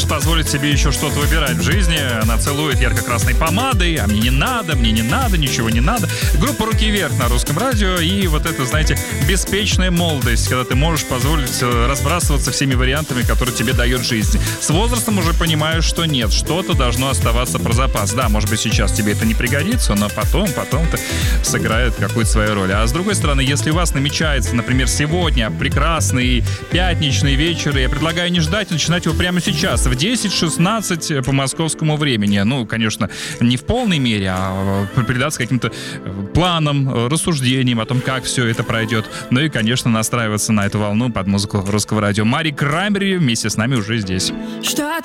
можешь позволить себе еще что-то выбирать в жизни. Она целует ярко-красной помадой, а мне не надо, ничего не надо. Группа «Руки вверх» на Русском радио. И вот это, знаете, беспечная молодость, когда ты можешь позволить разбрасываться всеми вариантами, которые тебе дает жизнь. С возрастом уже понимаешь, что нет, что-то должно оставаться про запас. Да, может быть, сейчас тебе это не пригодится, но потом-то сыграет какую-то свою роль. А с другой стороны, если у вас намечается, например, сегодня прекрасный пятничный вечер, я предлагаю не ждать, а начинать его прямо сейчас, в 10:16 по московскому времени. Ну, конечно, не в полной мере, а предаться каким-то планам, рассуждениям о том, как все это пройдет. Ну и, конечно, настраиваться на эту волну под музыку Русского радио. Мари Краймбрери вместе с нами уже здесь.